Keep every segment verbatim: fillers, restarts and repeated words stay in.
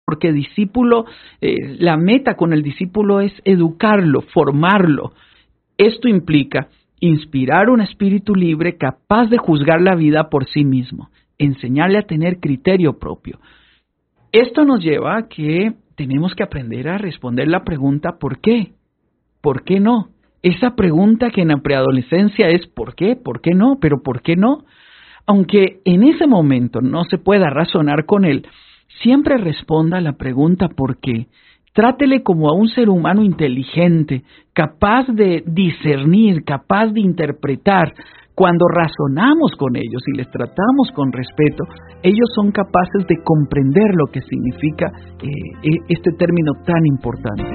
porque discípulo, eh, la meta con el discípulo es educarlo, formarlo. Esto implica inspirar un espíritu libre capaz de juzgar la vida por sí mismo, enseñarle a tener criterio propio. Esto nos lleva a que tenemos que aprender a responder la pregunta ¿por qué? ¿Por qué no? Esa pregunta que en la preadolescencia es ¿por qué? ¿Por qué no? Pero ¿por qué no? Aunque en ese momento no se pueda razonar con él, siempre responda a la pregunta ¿por qué? Trátele como a un ser humano inteligente, capaz de discernir, capaz de interpretar. Cuando razonamos con ellos y les tratamos con respeto, ellos son capaces de comprender lo que significa eh, este término tan importante.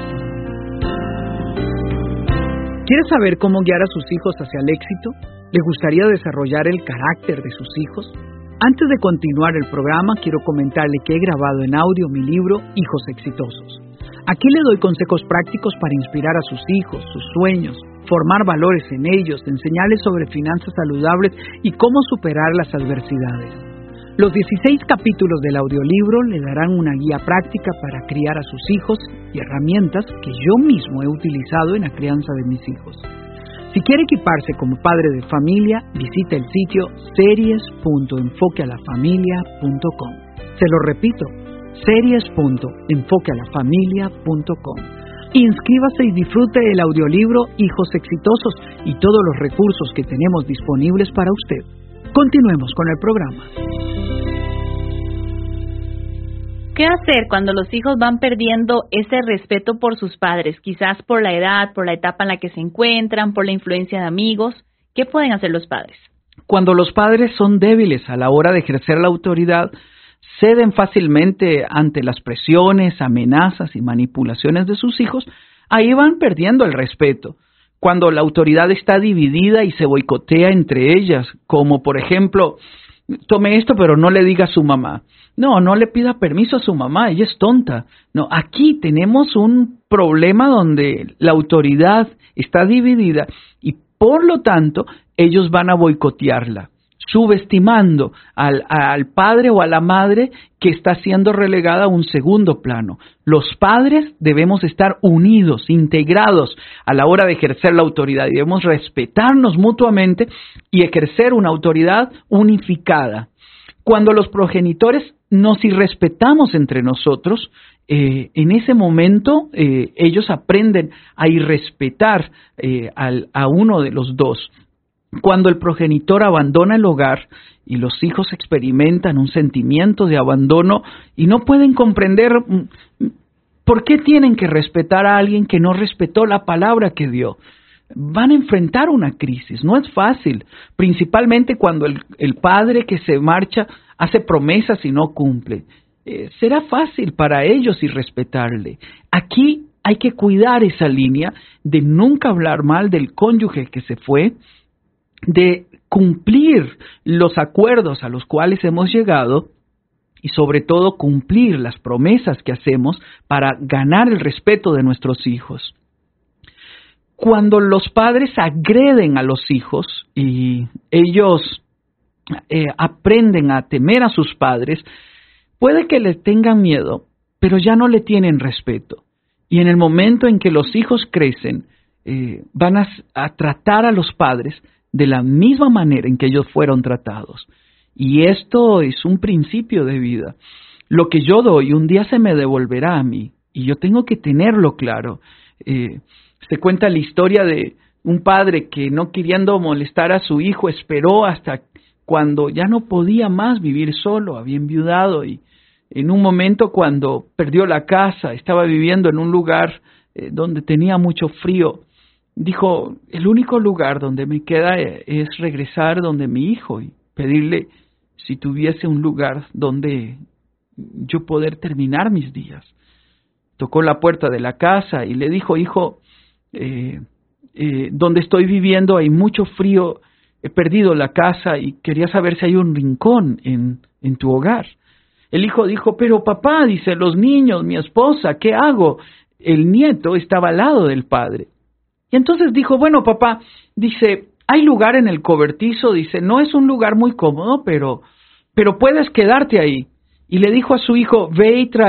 ¿Quiere saber cómo guiar a sus hijos hacia el éxito? ¿Le gustaría desarrollar el carácter de sus hijos? Antes de continuar el programa, quiero comentarle que he grabado en audio mi libro Hijos Exitosos. Aquí le doy consejos prácticos para inspirar a sus hijos, sus sueños, formar valores en ellos, enseñarles sobre finanzas saludables y cómo superar las adversidades. Los dieciséis capítulos del audiolibro le darán una guía práctica para criar a sus hijos y herramientas que yo mismo he utilizado en la crianza de mis hijos. Si quiere equiparse como padre de familia, visita el sitio series punto enfoque a la familia punto com. Se lo repito, series punto enfoque a la familia punto com. Inscríbase y disfrute el audiolibro Hijos Exitosos y todos los recursos que tenemos disponibles para usted. Continuemos con el programa. ¿Qué hacer cuando los hijos van perdiendo ese respeto por sus padres? Quizás por la edad, por la etapa en la que se encuentran, por la influencia de amigos. ¿Qué pueden hacer los padres? Cuando los padres son débiles a la hora de ejercer la autoridad, ceden fácilmente ante las presiones, amenazas y manipulaciones de sus hijos, ahí van perdiendo el respeto. Cuando la autoridad está dividida y se boicotea entre ellas, como por ejemplo, tome esto pero no le diga a su mamá. No, no le pida permiso a su mamá, ella es tonta. No, aquí tenemos un problema donde la autoridad está dividida y por lo tanto ellos van a boicotearla, subestimando al, al padre o a la madre que está siendo relegada a un segundo plano. Los padres debemos estar unidos, integrados a la hora de ejercer la autoridad y debemos respetarnos mutuamente y ejercer una autoridad unificada. Cuando los progenitores nos irrespetamos entre nosotros, eh, en ese momento eh, ellos aprenden a irrespetar eh, al, a uno de los dos. Cuando el progenitor abandona el hogar y los hijos experimentan un sentimiento de abandono y no pueden comprender por qué tienen que respetar a alguien que no respetó la palabra que dio, van a enfrentar una crisis. No es fácil, principalmente cuando el, el padre que se marcha hace promesas y no cumple. Eh, será fácil para ellos irrespetarle. Aquí hay que cuidar esa línea de nunca hablar mal del cónyuge que se fue, de cumplir los acuerdos a los cuales hemos llegado y sobre todo cumplir las promesas que hacemos para ganar el respeto de nuestros hijos. Cuando los padres agreden a los hijos y ellos eh, aprenden a temer a sus padres, puede que les tengan miedo, pero ya no le tienen respeto. Y en el momento en que los hijos crecen, eh, van a, a tratar a los padres de la misma manera en que ellos fueron tratados. Y esto es un principio de vida. Lo que yo doy un día se me devolverá a mí y yo tengo que tenerlo claro. Eh, se cuenta la historia de un padre que no queriendo molestar a su hijo esperó hasta cuando ya no podía más vivir solo, había enviudado y en un momento cuando perdió la casa, estaba viviendo en un lugar eh, donde tenía mucho frío. Dijo, el único lugar donde me queda es regresar donde mi hijo y pedirle si tuviese un lugar donde yo poder terminar mis días. Tocó la puerta de la casa y le dijo, hijo, eh, eh, donde estoy viviendo hay mucho frío, he perdido la casa y quería saber si hay un rincón en, en tu hogar. El hijo dijo, pero papá, dice, los niños, mi esposa, ¿qué hago? El nieto estaba al lado del padre. Y entonces dijo, bueno, papá, dice, hay lugar en el cobertizo, dice, no es un lugar muy cómodo, pero, pero puedes quedarte ahí. Y le dijo a su hijo, ve y trae